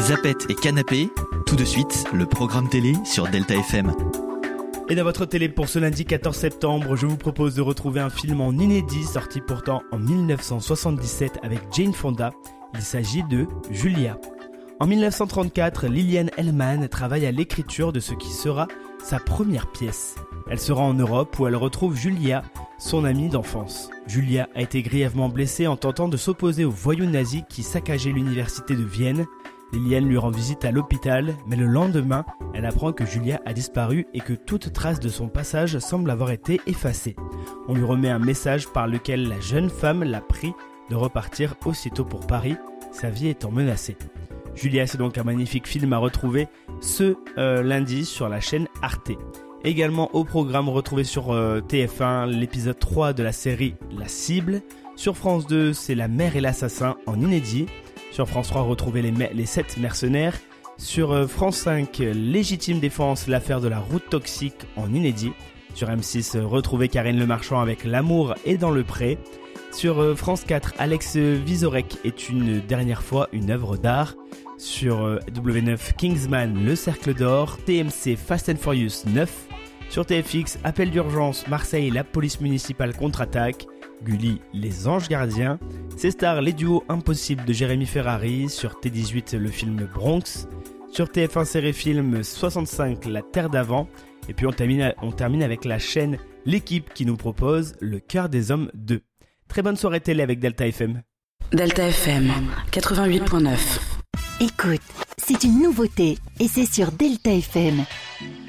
Zapette et Canapé, tout de suite, le programme télé sur Delta FM. Et dans votre télé pour ce lundi 14 septembre, je vous propose de retrouver un film en inédit sorti pourtant en 1977 avec Jane Fonda. Il s'agit de Julia. En 1934, Liliane Hellman travaille à l'écriture de ce qui sera sa première pièce. Elle se rend en Europe où elle retrouve Julia, son amie d'enfance. Julia a été grièvement blessée en tentant de s'opposer aux voyous nazis qui saccageaient l'université de Vienne. Liliane lui rend visite à l'hôpital, mais le lendemain, elle apprend que Julia a disparu et que toute trace de son passage semble avoir été effacée. On lui remet un message par lequel la jeune femme la prie de repartir aussitôt pour Paris, sa vie étant menacée. Julia, c'est donc un magnifique film à retrouver ce lundi sur la chaîne Arte. Également au programme, retrouvé sur TF1 l'épisode 3 de la série La Cible. Sur France 2, c'est La Mère et l'Assassin en inédit. Sur France 3, retrouvez les 7 mercenaires. Sur France 5, Légitime Défense, l'affaire de la route toxique en inédit. Sur M6, retrouvez Karine Le Marchand avec L'amour est dans le pré. Sur France 4, Alex Vizorek est une dernière fois une œuvre d'art. Sur W9, Kingsman, Le Cercle d'Or. TMC, Fast and Furious 9. Sur TFX, Appel d'urgence, Marseille, la police municipale contre-attaque. Gulli, Les Anges Gardiens. C'est Star, les duos impossibles de Jérémy Ferrari. Sur T18, le film Bronx. Sur TF1 Série Film 65, La Terre d'avant. Et puis on termine avec la chaîne L'équipe qui nous propose Le Cœur des Hommes 2. Très bonne soirée télé avec Delta FM. Delta FM 88.9. Écoute, c'est une nouveauté et c'est sur Delta FM.